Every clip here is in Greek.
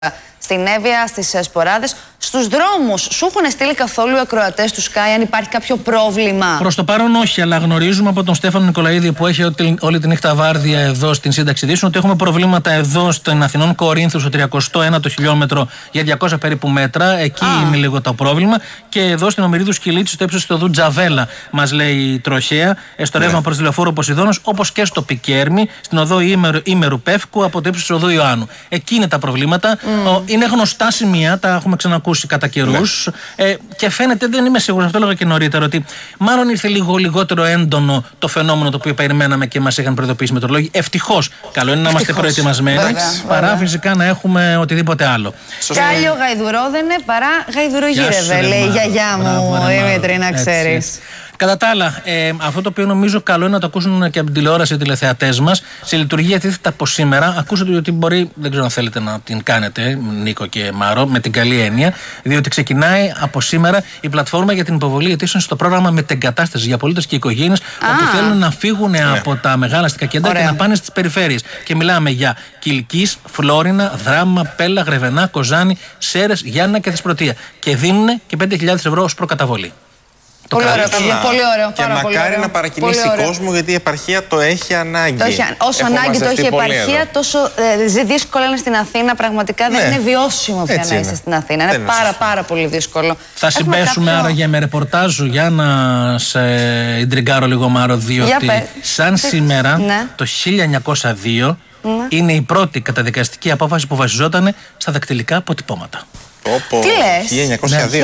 στην Εύβοια, στις Σποράδες, στους δρόμους. Σου έχουν στείλει καθόλου οι ακροατές του Sky αν υπάρχει κάποιο πρόβλημα? Προς το παρόν όχι, αλλά γνωρίζουμε από τον Στέφανο Νικολαίδη που έχει όλη τη νύχτα βάρδια εδώ στην σύνταξη ειδήσεων ότι έχουμε προβλήματα εδώ στην Αθηνών Κορίνθου, στο 31ο χιλιόμετρο για 200 περίπου μέτρα. Εκεί είναι λίγο το πρόβλημα. Και εδώ στην Ομηρίδου Σκυλίτση, στο ύψος του οδού Τζαβέλα, μας λέει η τροχέα, στο ρεύμα προς τη λεωφόρο Ποσειδώνος, όπως και στο Πικέρμι, στην οδό Ήμερου Πεύκου, από το ύψος του οδού Ιωάννου. Εκεί είναι τα προβλήματα. Είναι γνωστά σημεία, τα έχουμε ξανακούσει κατά καιρούς. Και φαίνεται, δεν είμαι σίγουρος, αυτό έλεγα και νωρίτερα, ότι μάλλον ήρθε λιγότερο έντονο το φαινόμενο το οποίο περιμέναμε και μας είχαν προειδοποιήσει μετεωρολόγοι. Ευτυχώς. Καλό είναι να είμαστε προετοιμασμένοι, παρά φυσικά να έχουμε οτιδήποτε άλλο. Κάλιο γαϊδουρόδενε παρά γαϊδουρογύρευε, λέει η γιαγιά μου, Δημήτρη, να ξέρεις. Κατά τα άλλα, αυτό το οποίο νομίζω καλό είναι να το ακούσουν και από την τηλεόραση οι τηλεθεατές μας. Σε λειτουργία τίθεται από σήμερα. Ακούσατε ότι μπορεί, δεν ξέρω αν θέλετε να την κάνετε, Νίκο και Μάρο, με την καλή έννοια, διότι ξεκινάει από σήμερα η πλατφόρμα για την υποβολή αιτήσεων στο πρόγραμμα μετεγκατάσταση για πολίτες και οικογένειες όπου θέλουν να φύγουν από τα μεγάλα αστικά κέντρα και να πάνε στις περιφέρειες. Και μιλάμε για Κιλκής, Φλόρινα, Δράμα, Πέλα, Γρεβενά, Κοζάνη, Σέρρες, Γιάννα και Θεσπρωτεία. Και δίνουν και 5.000 ευρώ ως προκαταβολή. Πολύ ωραίο, παιδιά. Πολύ ωραίο. Και μακάρι να παρακινήσει κόσμο, γιατί η επαρχία το έχει ανάγκη. Όσο ανάγκη το έχει η επαρχία, τόσο δύσκολο είναι στην Αθήνα. Πραγματικά δεν είναι βιώσιμο πια να είσαι στην Αθήνα. Είναι πάρα πολύ δύσκολο. Θα συμπέσουμε άραγε με ρεπορτάζ για να σε ιντριγκάρω λίγο, Μάρο, διότι σαν σήμερα το 1902 είναι η πρώτη καταδικαστική απόφαση που βασιζόταν στα δακτυλικά αποτυπώματα. Τι λες?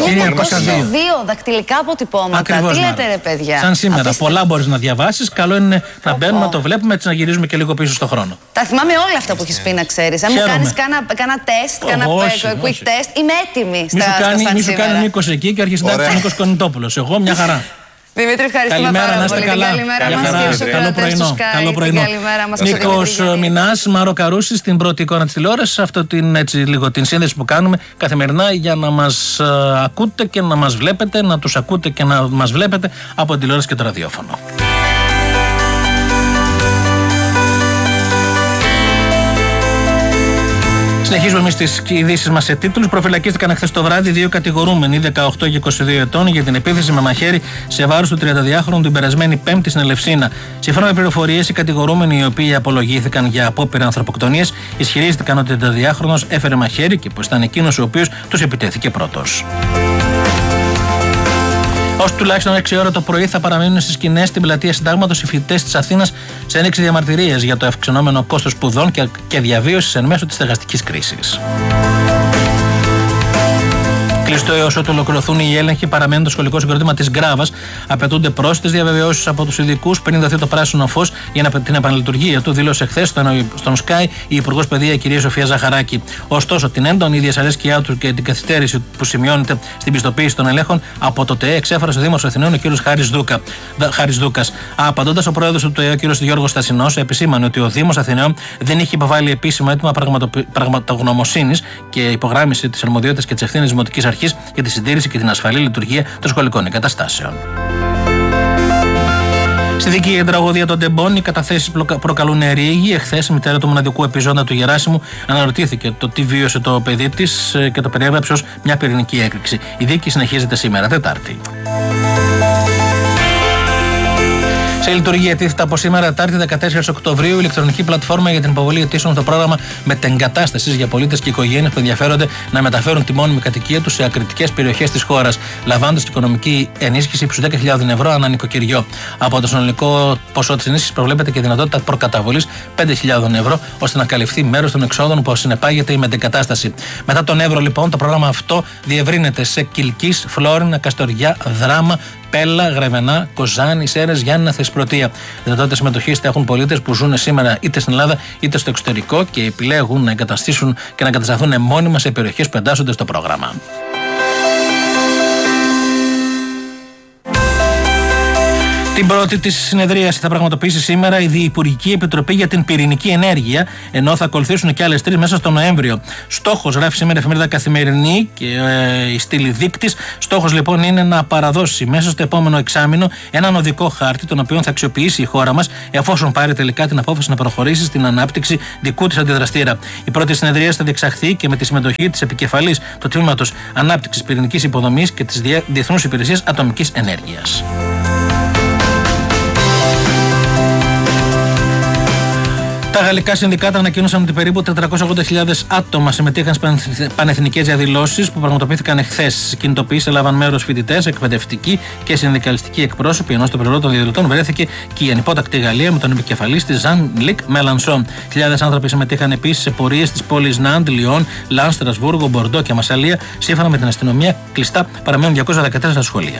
1902 δακτυλικά αποτυπώματα. Ακριβώς, τι λέτε, ρε παιδιά? Σαν σήμερα. Πολλά μπορείς να διαβάσεις. Καλό είναι να μπαίνουμε, να το βλέπουμε, έτσι να γυρίζουμε και λίγο πίσω στον χρόνο. Τα θυμάμαι όλα αυτά που έχεις πει, να ξέρεις. Αν μου κάνεις κάνα τεστ, κάνα quick test, είμαι έτοιμη. Μη σου κάνει Νίκος εκεί και αρχισυντάξει ο Νίκος Κονιτόπουλος. Εγώ μια χαρά. Δημήτρη, ευχαριστούμε καλημέρα, πάρα να είστε πολύ. καλά. Καλό πρωινό. Νίκος Μινάς, Μάρο Καρούση, στην πρώτη εικόνα της τηλεόρασης. Αυτό την σύνδεση που κάνουμε καθημερινά για να μας ακούτε και να μας βλέπετε, να τους ακούτε και να μας βλέπετε από την τηλεόραση και το ραδιόφωνο. Συνεχίζουμε εμείς τις ειδήσεις μας σε τίτλους. Προφυλακίστηκαν χθες το βράδυ δύο κατηγορούμενοι, 18 και 22 ετών, για την επίθεση με μαχαίρι σε βάρος του 32χρονου την περασμένη Πέμπτη στην Ελευσίνα. Σύμφωνα με πληροφορίες, οι κατηγορούμενοι, οι οποίοι απολογήθηκαν για απόπειρα ανθρωποκτονίας, ισχυρίστηκαν ότι ο 32χρονος έφερε μαχαίρι και πως ήταν εκείνος ο οποίος τους επιτέθηκε πρώτος. Ως τουλάχιστον 6 ώρα το πρωί θα παραμείνουν στις σκηνές στην πλατεία Συντάγματος οι φοιτητές της Αθήνας σε ένοιξη διαμαρτυρίες για το αυξανόμενο κόστος σπουδών και διαβίωσης εν μέσω της στεγαστικής κρίσης. Κλειστό έως ότου ολοκληρωθούν οι έλεγχοι, παραμένει το σχολικό συγκρότημα της Γκράβας. Απαιτούνται πρόσθετες διαβεβαιώσεις από τους ειδικούς πριν δοθεί το πράσινο φως για την επαναλειτουργία του, δήλωσε χθες στον Sky η Υπουργός Παιδεία κυρία Σοφία Ζαχαράκη. Ωστόσο, την έντονη δυσαρέσκειά του και την καθυστέρηση που σημειώνεται στην πιστοποίηση των ελέγχων από το ΤΕΕ εξέφρασε ο Δήμος Αθηναίων ο κ. Χάρης Δούκας. Απαντώντας, ο πρόεδρος του ΤΕΕ, ο κ. Γιώργος Στασινός, επισήμανε ότι ο Δήμος Αθηναίων δεν είχε υποβάλει επίσημο αίτημα πραγματογνωμοσύνης και υπογράμμιση της αρμοδιότητας και της ευθύνης Δημοτικής Αρχής για τη συντήρηση και την ασφαλή λειτουργία των σχολικών εγκαταστάσεων. Στη δίκη για την τραγωδία των Τεμπών, οι καταθέσεις προκαλούν ρήγη. Εχθές, η μητέρα του μοναδικού επιζώντα του Γεράσιμου αναρωτήθηκε το τι βίωσε το παιδί της και το περιέγραψε ως μια πυρηνική έκρηξη. Η δίκη συνεχίζεται σήμερα, Τετάρτη. Σε λειτουργία τίθεται από σήμερα, Τετάρτη 14 Οκτωβρίου, η ηλεκτρονική πλατφόρμα για την υποβολή αιτήσεων στο πρόγραμμα μετεγκατάστασης για πολίτες και οικογένειες που ενδιαφέρονται να μεταφέρουν τη μόνιμη κατοικία τους σε ακριτικές περιοχές της χώρας, λαμβάνοντας οικονομική ενίσχυση ύψους 10.000 ευρώ ανά νοικοκυριό. Από το συνολικό ποσό της ενίσχυσης προβλέπεται και δυνατότητα προκαταβολής 5.000 ευρώ, ώστε να καλυφθεί μέρος των εξόδων που συνεπάγεται η μετεγκατάσταση. Μετά τον Εύρο, λοιπόν, το πρόγραμμα αυτό διευρύνεται σε Κιλκής, Φλόρινα, Καστοριά, Δράμα, Πέλα, Γρεβενά, Κοζάνη, Σέρρες, Γιάννα, Θεσπρωτεία. Δυνατότητες συμμετοχής θα έχουν πολίτες που ζουν σήμερα είτε στην Ελλάδα είτε στο εξωτερικό και επιλέγουν να εγκαταστήσουν και να εγκατασταθούν μόνιμα σε περιοχές που εντάσσονται στο πρόγραμμα. Την πρώτη της συνεδρίαση θα πραγματοποιήσει σήμερα η Διυπουργική Επιτροπή για την Πυρηνική Ενέργεια, ενώ θα ακολουθήσουν και άλλες 3 μέσα στο Νοέμβριο. Στόχος, γράφει σήμερα η εφημερίδα Καθημερινή και η στήλη δείκτης, στόχος λοιπόν είναι να παραδώσει μέσα στο επόμενο εξάμηνο έναν οδικό χάρτη, τον οποίο θα αξιοποιήσει η χώρα μας, εφόσον πάρει τελικά την απόφαση να προχωρήσει στην ανάπτυξη δικού της αντιδραστήρα. Η πρώτη συνεδρίαση θα διεξαχθεί και με τη συμμετοχή της επικεφαλής του Τμήματος Ανάπτυξης Πυρηνικής Υποδομής και της Διεθνούς Υπηρεσίας Ατομικής Ενέργειας. Τα γαλλικά συνδικάτα ανακοίνωσαν ότι περίπου 480.000 άτομα συμμετείχαν στις πανεθνικές διαδηλώσεις που πραγματοποιήθηκαν εχθές. Στις κινητοποιήσεις έλαβαν μέρος φοιτητές, εκπαιδευτικοί και συνδικαλιστικοί εκπρόσωποι, ενώ στο πλευρό των διαδηλωτών βρέθηκε και η ανυπότακτη Γαλλία με τον επικεφαλής της Ζαν-Λικ Μελανσόν. Χιλιάδες άνθρωποι συμμετείχαν επίσης σε πορείες στις πόλεις Ναντ, Λιόν, Λαν, Στρασβούργο, Μπορντό και Μασσαλία. Σύμφωνα με την αστυνομία, κλειστά παραμένουν 214 σχολεία.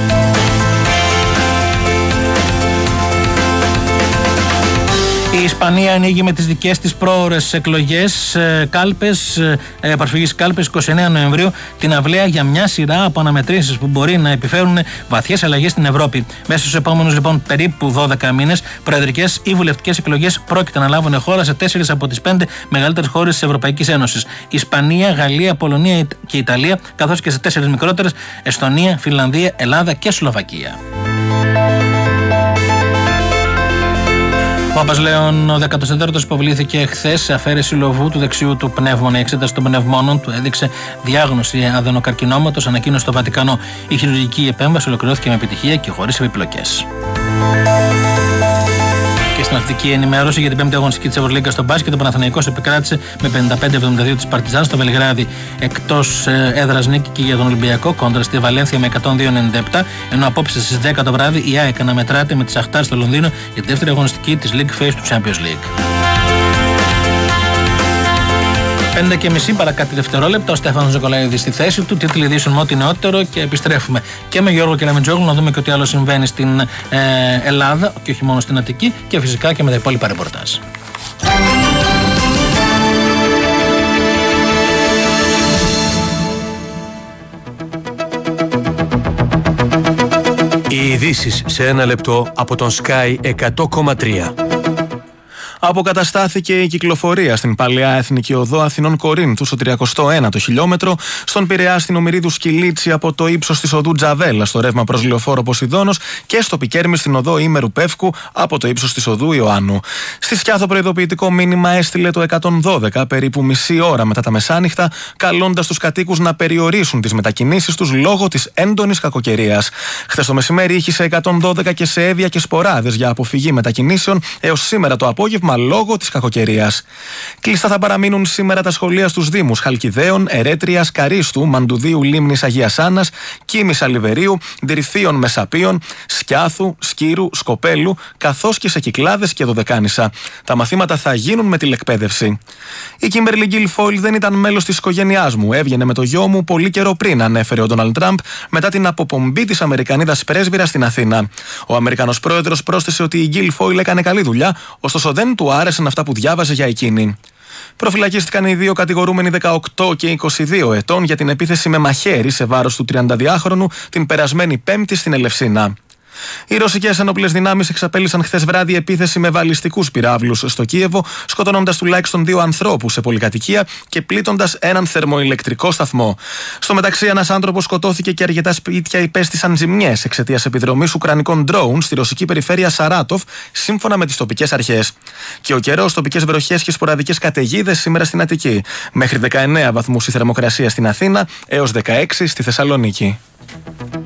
Η Ισπανία ανοίγει με τις δικές της πρόωρες εκλογές παρσφυγής κάλπες 29 Νοεμβρίου την αυλαία για μια σειρά από αναμετρήσεις που μπορεί να επιφέρουν βαθιές αλλαγές στην Ευρώπη. Μέσα στους επόμενους λοιπόν περίπου 12 μήνες, προεδρικές ή βουλευτικές εκλογές πρόκειται να λάβουν χώρα σε 4 από τις 5 μεγαλύτερες χώρες της Ευρωπαϊκής Ένωσης. Ισπανία, Γαλλία, Πολωνία και Ιταλία, καθώς και σε 4 μικρότερες, Εστονία, Φινλανδία, Ελλάδα και Σλοβακία. Ο Παπασλέων, ο 14ος, υποβλήθηκε χθες σε αφαίρεση λοβού του δεξιού του πνεύμονα. Η εξέταση των πνευμόνων του έδειξε διάγνωση αδενοκαρκινώματος, ανακοίνωσε στο Βατικανό. Η χειρουργική επέμβαση ολοκληρώθηκε με επιτυχία και χωρίς επιπλοκές. Και στην αθλητική ενημέρωση για την 5η αγωνιστική της Ευρωλίγκας στο μπάσκετ, ο Παναθηναϊκός επικράτησε με 55-72 της Παρτιζάν στο Βελιγράδι. Εκτός έδρας νίκη και για τον Ολυμπιακό κόντρα στη Βαλένθια με 102-97, ενώ απόψε στις 10 το βράδυ η ΑΕΚ αναμετράται με τη Σαχτάρ στο Λονδίνο για τη δεύτερη αγωνιστική της League Phase του Champions League. 5:30 παρά κάτι δευτερόλεπτα, ο Στέφανος Νικολαίδης στη θέση του, τίτλοι ειδήσεων με ό,τι νεότερο και επιστρέφουμε και με Γιώργο Κεραμετζόγλου να δούμε και ό,τι άλλο συμβαίνει στην Ελλάδα και όχι μόνο στην Αττική και φυσικά και με τα υπόλοιπα ρεπορτάζ. Οι ειδήσεις σε ένα λεπτό από τον Sky 100,3. Αποκαταστάθηκε η κυκλοφορία στην παλαιά Εθνική Οδό Αθηνών Κορίνθου στο 31ο χιλιόμετρο, στον Πειραιά στην Ομηρίδου Σκυλίτσι από το ύψος της οδού Τζαβέλα στο ρεύμα προς Λεωφόρο Ποσειδώνος και στο Πικέρμι στην οδό Ήμερου Πεύκου από το ύψος της οδού Ιωάννου. Στη Σκιάθο προειδοποιητικό μήνυμα έστειλε το 112 περίπου μισή ώρα μετά τα μεσάνυχτα, καλώντας τους κατοίκους να περιορίσουν τις μετακινήσεις τους λόγω της έντονης κακοκαιρίας. Χθες το μεσημέρι ήχησε 112 και σε Εύβοια και Σποράδες για αποφυγή μετακινήσεων έως σήμερα το απόγευμα λόγω της κακοκαιρίας. Κλειστά θα παραμείνουν σήμερα τα σχολεία στους Δήμους Χαλκιδαίων, Ερέτριας, Καρίστου, Μαντουδίου, Λίμνης Αγίας Άννας, Κίμης Αλιβερίου, Ντριθίων Μεσαπίων, Σκιάθου, Σκύρου, Σκοπέλου, καθώς και σε Κυκλάδες και Δωδεκάνησα. Τα μαθήματα θα γίνουν με τηλεκπαίδευση. Η Κίμπερλι Γκίλφοιλ δεν ήταν μέλος της οικογένειάς μου. Έβγαινε με το γιο μου πολύ καιρό πριν, ανέφερε ο Ντόναλντ Τραμπ μετά την αποπομπή της Αμερικανίδας πρέσβυρας στην Αθήνα. Ο Αμερικανός πρόεδρος πρόσθεσε ότι η Γκίλφοιλ έκανε καλή δουλειά, ωστόσο δεν του άρεσαν αυτά που διάβαζε για εκείνη. Προφυλακίστηκαν οι δύο κατηγορούμενοι 18 και 22 ετών για την επίθεση με μαχαίρι σε βάρος του 32χρονου την περασμένη Πέμπτη στην Ελευσίνα. Οι ρωσικές ενόπλες δυνάμεις εξαπέλυσαν χθες βράδυ επίθεση με βαλιστικούς πυράβλους στο Κίεβο, σκοτώνοντας τουλάχιστον 2 ανθρώπους σε πολυκατοικία και πλήττοντας έναν θερμοηλεκτρικό σταθμό. Στο μεταξύ, ένας άνθρωπος σκοτώθηκε και αρκετά σπίτια υπέστησαν ζημιές εξαιτίας επιδρομής ουκρανικών ντρόουν στη ρωσική περιφέρεια Σαράτοφ, σύμφωνα με τις τοπικές αρχές. Και ο καιρός, τοπικές βροχές και σποραδικές καταιγίδες σήμερα στην Αττική. Μέχρι 19 βαθμούς η θερμοκρασία στην Αθήνα έως 16 στη Θεσσαλονίκη.